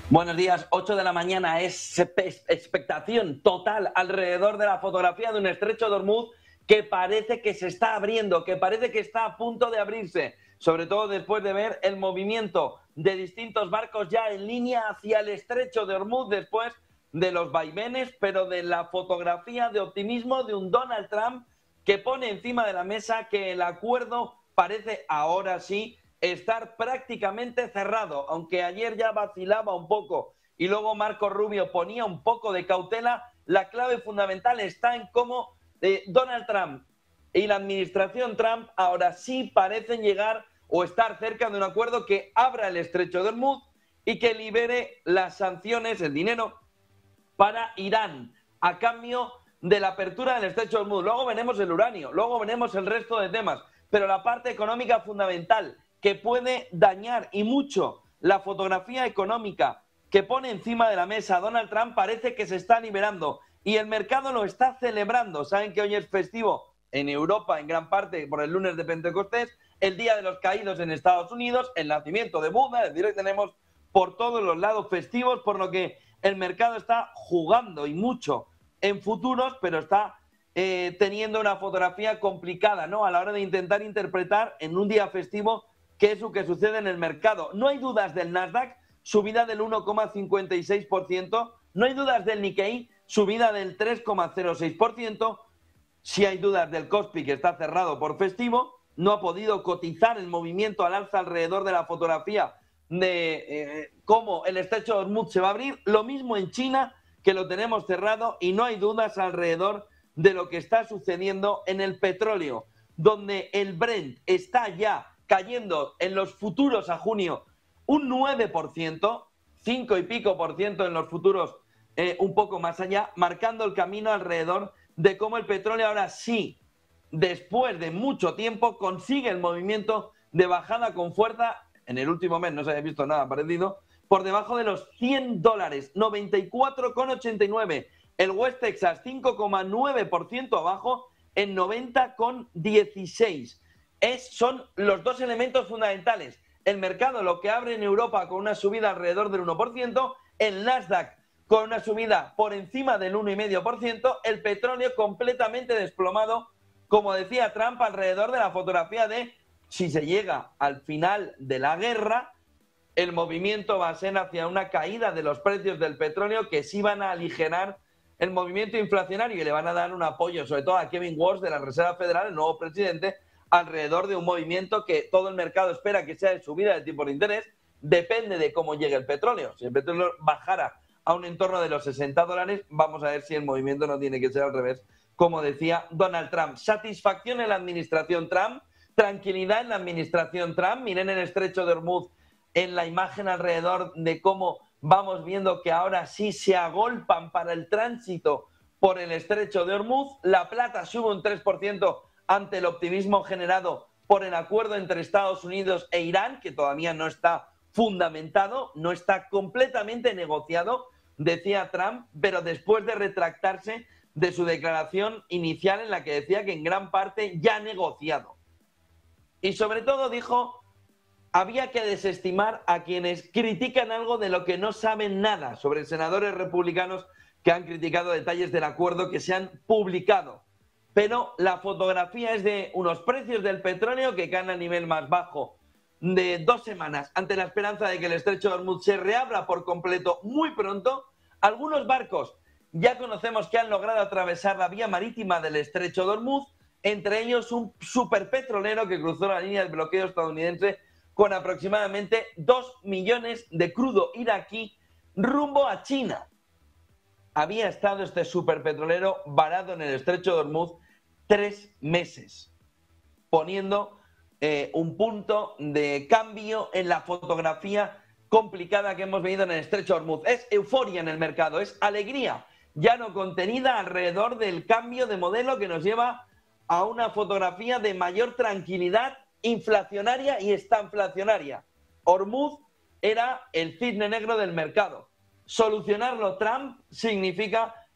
Buenos días, 8 de la mañana, es expectación total alrededor de la fotografía de un estrecho de Hormuz que parece que se está abriendo, que parece que está a punto de abrirse, sobre todo después de ver el movimiento de distintos barcos ya en línea hacia el estrecho de Hormuz después de los vaivenes, pero de la fotografía de optimismo de un Donald Trump que pone encima de la mesa que el acuerdo parece ahora sí estar prácticamente cerrado, aunque ayer ya vacilaba un poco y luego Marco Rubio ponía un poco de cautela. La clave fundamental está en cómo Donald Trump y la administración Trump ahora sí parecen llegar o estar cerca de un acuerdo que abra el estrecho de Hormuz y que libere las sanciones, el dinero para Irán a cambio de la apertura del estrecho de Hormuz. Luego veremos el uranio, luego veremos el resto de temas, pero la parte económica fundamental que puede dañar y mucho la fotografía económica que pone encima de la mesa Donald Trump parece que se está liberando y el mercado lo está celebrando. Saben que hoy es festivo en Europa en gran parte por el lunes de Pentecostés, el Día de los Caídos en Estados Unidos, el nacimiento de Buda, es decir, hoy tenemos por todos los lados festivos, por lo que el mercado está jugando y mucho en futuros, pero está teniendo una fotografía complicada, ¿no? A la hora de intentar interpretar en un día festivo qué es lo que sucede en el mercado. No hay dudas del Nasdaq, subida del 1,56%, no hay dudas del Nikkei, subida del 3,06%, sí hay dudas del Kospi, que está cerrado por festivo, no ha podido cotizar el movimiento al alza alrededor de la fotografía de cómo el estrecho de Hormuz se va a abrir. Lo mismo en China, que lo tenemos cerrado, y no hay dudas alrededor de lo que está sucediendo en el petróleo, donde el Brent está ya cayendo en los futuros a junio un 9%, 5 y pico por ciento en los futuros, un poco más allá, marcando el camino alrededor de cómo el petróleo ahora sí, después de mucho tiempo, consigue el movimiento de bajada con fuerza. En el último mes no se había visto nada parecido, por debajo de los $100, 94,89. El West Texas 5,9% abajo en 90,16. Son los dos elementos fundamentales. El mercado, lo que abre en Europa con una subida alrededor del 1%, el Nasdaq con una subida por encima del 1,5%, el petróleo completamente desplomado, como decía Trump, alrededor de la fotografía de si se llega al final de la guerra, el movimiento va a ser hacia una caída de los precios del petróleo que sí van a aligerar el movimiento inflacionario y le van a dar un apoyo, sobre todo a Kevin Walsh de la Reserva Federal, el nuevo presidente, alrededor de un movimiento que todo el mercado espera que sea de subida de tipo de interés. Depende de cómo llegue el petróleo. Si el petróleo bajara a un entorno de los $60, vamos a ver si el movimiento no tiene que ser al revés, como decía Donald Trump. Satisfacción en la administración Trump, tranquilidad en la administración Trump. Miren el estrecho de Hormuz en la imagen alrededor de cómo vamos viendo que ahora sí se agolpan para el tránsito por el estrecho de Hormuz. La plata sube un 3% ante el optimismo generado por el acuerdo entre Estados Unidos e Irán, que todavía no está fundamentado, no está completamente negociado, decía Trump, pero después de retractarse de su declaración inicial en la que decía que en gran parte ya negociado. Y sobre todo dijo, había que desestimar a quienes critican algo de lo que no saben nada, sobre senadores republicanos que han criticado detalles del acuerdo que se han publicado. Pero la fotografía es de unos precios del petróleo que caen al nivel más bajo de 2 semanas, ante la esperanza de que el estrecho de Hormuz se reabra por completo muy pronto. Algunos barcos ya conocemos que han logrado atravesar la vía marítima del estrecho de Hormuz, entre ellos un superpetrolero que cruzó la línea del bloqueo estadounidense con aproximadamente 2 millones de crudo iraquí rumbo a China. Había estado este superpetrolero varado en el estrecho de Hormuz 3 meses, poniendo un punto de cambio en la fotografía complicada que hemos vivido en el estrecho de Hormuz. Es euforia en el mercado, es alegría, ya no contenida alrededor del cambio de modelo que nos lleva a una fotografía de mayor tranquilidad inflacionaria y estanflacionaria. Hormuz era el cisne negro del mercado. Solucionarlo Trump significa